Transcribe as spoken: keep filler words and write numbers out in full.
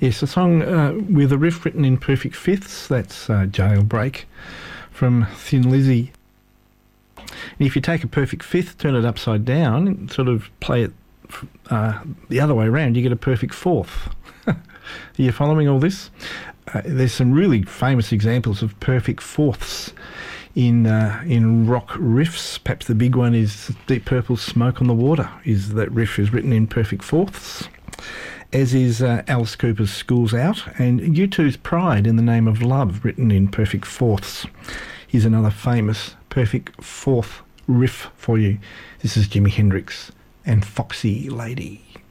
Yes, a song uh, with a riff written in perfect fifths. That's uh, Jailbreak from Thin Lizzy. And if you take a perfect fifth, turn it upside down, and sort of play it uh, the other way around, you get a perfect fourth. Are you following all this? Uh, there's some really famous examples of perfect fourths in uh, in rock riffs. Perhaps the big one is Deep Purple's Smoke on the Water. Is that riff is written in perfect fourths, as is uh, Alice Cooper's School's Out, and U two's Pride in the Name of Love, written in perfect fourths. Here's another famous perfect fourth riff for you. This is Jimi Hendrix and Foxy Lady.